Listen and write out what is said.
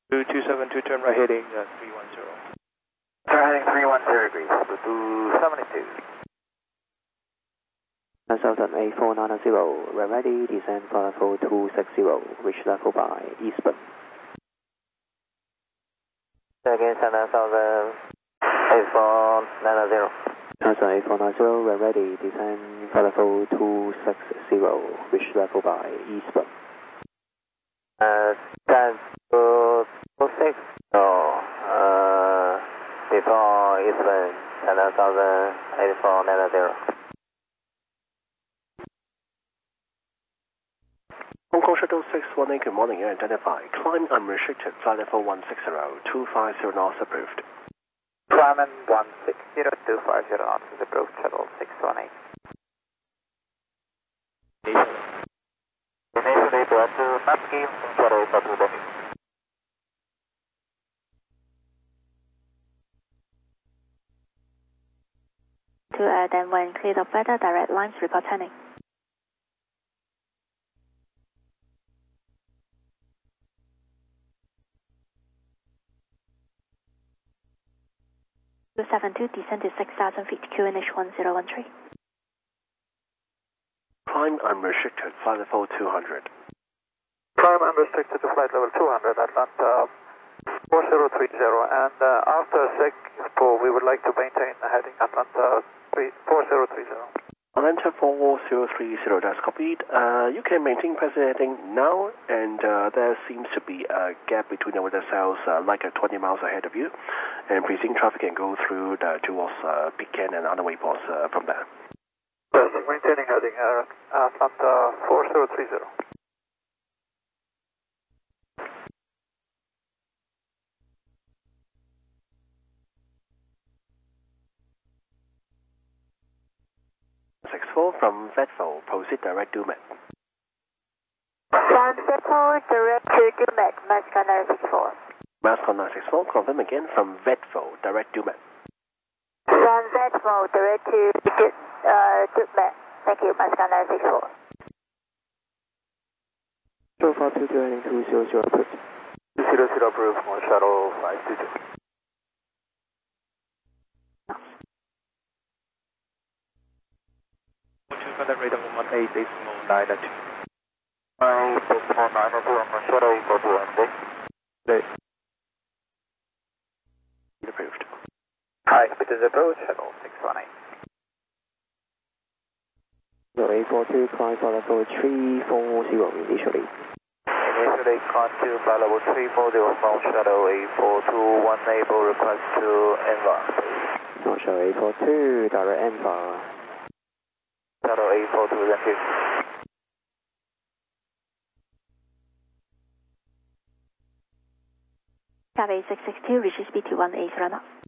272, turn right heading 310. Turn heading 310 degrees, 272. Southern A490, we're ready, descend for level 260, reach level by eastbound. Again, Southern A490. Southern A490, we're ready, descend for level 260, reach level by eastbound. 10 to 26, before eastbound, Southern A490. Hong Kong Shuttle 618, good morning, you identify. Climb unrestricted, flight level 160, 250 knots approved. Climb 160, 250 knots is approved, Shuttle 618. Initially, brought to Mansky, Shuttle 842. Then when cleared of weather, direct lines report turning. 272, descend to 6,000 feet, QNH 1013. Climb unrestricted, flight level 200. Climb unrestricted to flight level 200, Atlanta 4030, and after Singapore, we would like to maintain the heading Atlanta 4030. Atlanta 4030, that's copied. You can maintain present heading now, and there seems to be a gap between the weather cells like 20 miles ahead of you, and preceding traffic can go through towards Pecan and other wayports from there. Yes, maintaining heading Atlanta 4030. From Vetfall, proceed direct to Met. From Vetfall, direct to Dumet, Mascot 964. Mascot 964, confirm again from Vetfall, direct to Met. From Vetfall, direct to Dumet. Thank you, Mascot 964. So far, 220, 200 approved. 200 approved on Shuttle 522. Contact radar 18.9 at 2. 18.9 on Shuttle 842. Approved. Hi, it is approach, Shuttle 618. So A42, climb for level 340 initially. Initially, climb to flight level 340 from Shuttle 842, enable request to NVAR. Not sure A42, direct NVAR. Shuttle 842, thank you. Cafe 662, reaches speed to 180 knots.